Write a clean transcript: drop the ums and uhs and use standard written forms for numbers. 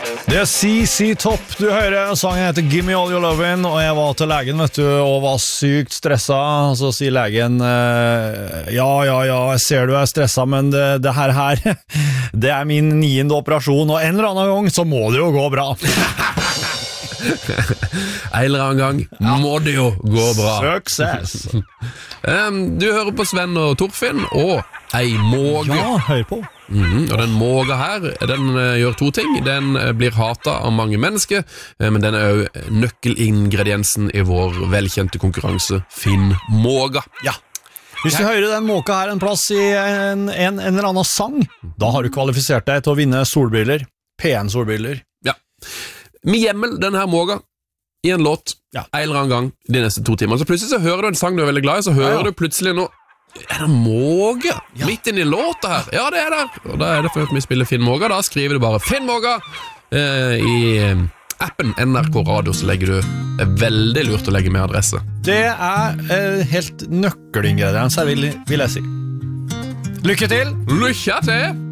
Det er CC Top du hører. Sangen heter Gimme All Your Lovin'. Og jeg var til legen, vet du, og var sykt stresset. Så sier legen, ja, jeg ser du er stresset, men det her, det er min 9. operasjon, og en eller annen gang så må det jo gå bra. En eller annen gang må det jo gå bra. Success. Du hører på Sven og Torfinn og ei måge. Ja, hør på. Og den måga her, den gjør 2 ting. Den blir hatet av mange mennesker, men den er jo nøkkelingrediensen i vår velkjente konkurranse Finn måga. Ja. Hvis du hører den måka her en plass i en eller annen sang, da har du kvalifisert deg til å vinne solbriller. PN-solbriller. Ja. Med hjemmel denne her måga i en låt, en eller annen gang de neste 2 timer. Så plutselig så hører du en sang du er veldig glad i, så hører du plutselig noe. Er det måge? Midt inn i låta her? Ja, det er det. Og da er det for at vi spiller Finn måga. Da skriver du bare Finn måga i appen NRK Radio, så legger du. Det er veldig lurt å legge med adresse. Det er helt nøkkelingrediens, vil jeg si. Lykke til! Lykke til!